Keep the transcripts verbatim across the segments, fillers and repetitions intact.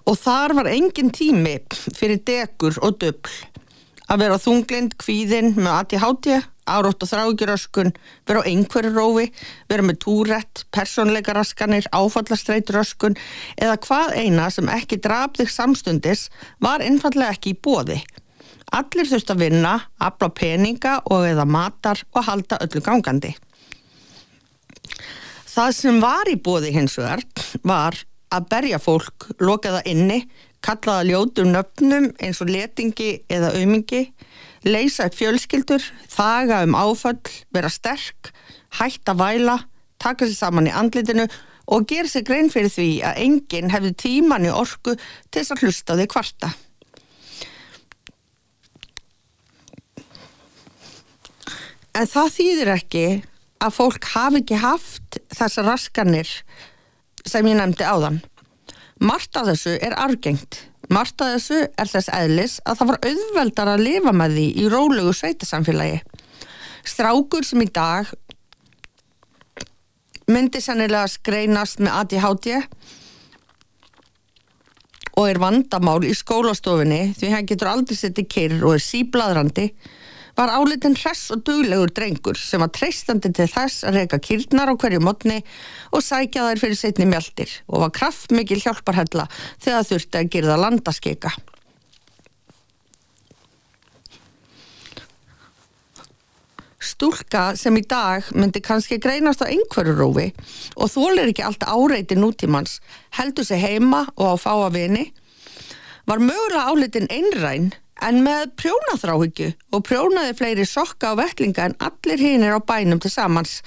og þar var engin tími fyrir dekur og dufl. Að vera þunglind, kvíðin með A D H D, árótt og þráhyggjuröskun, vera á einhverju rófi, vera með túrett, persónleikaraskanir, áfallastreituröskun eða hvað eina sem ekki drap þig samstundis var einfaldlega ekki í boði. Allir þurftu að vinna, afla peninga og eða matar og halda öllu gangandi. Það sem var í boði hins vegar var að berja fólk, loka það inni, kalla það ljótum nöfnum eins og letingi eða aumingi, leysa upp fjölskyldur, þaga um áföll, vera sterk, hætta að væla, taka sig saman í andlitinu og gera sig grein fyrir því að enginn hefði tíman í orku til þess að hlusta á því kvarta. En það þýðir ekki að fólk hafi ekki haft þessar raskanir sem ég nefndi áðan. Margt af þessu er arfgengt. Margt af þessu er þess eðlis að það var auðveldara að lifa með því í rólegu sveitasamfélagi. Strákur sem í dag myndi sennilega skreinast með A D H D og er vandamál í skólastofunni því hann getur aldrei setið kyrr og er síblaðrandi, var álitinn hress og duglegur drengur sem var treystandi til þess að reka kýrnar á hverju morgni og sækja þær fyrir seinni mjaltir og var kraftmikil hjálparhella þegar þurfti að girða landaskika. Stúlka sem í dag myndi kannski greinast á einhverju rófi og þolir ekki alltaf áreiti nútímans, heldur sig heima og á fáa vini, var mögulega álitinn einræn en með prjónaþráhyggju og prjónaði fleiri sokka og vettlinga en allir hinir á bænum til samans.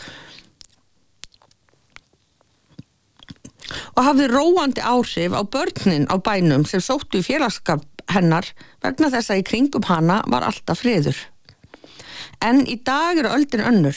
Og hafði róandi áhrif á börnin á bænum sem sóttu í félagsskap hennar vegna þess að í kringum hana var alltaf friður. En í dag er öldin önnur.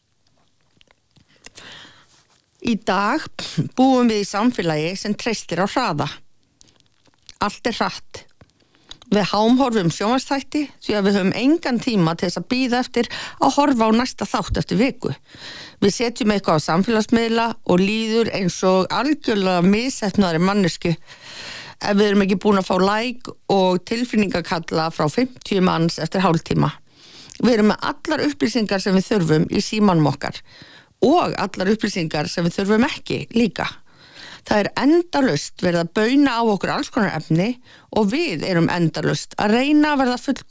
Í dag búum við í samfélagi sem treystir á hraða. Allt er hratt. Við hámhorfum sjónvarpsþætti því að við höfum engan tíma til þess að bíða eftir að horfa á næsta þátt eftir viku. Við setjum eitthvað á samfélagsmiðla og líður eins og algjörlega misheppnaðri mannesku ef við erum ekki búin að fá like og tilfinningakalla frá fimmtíu manns eftir hálftíma. Við erum með allar upplýsingar sem við þurfum í símanum okkar og allar upplýsingar sem við þurfum ekki líka. Það er endalaust verið að bauna á okkur alls konar efni og við erum endalaust að reyna að verða full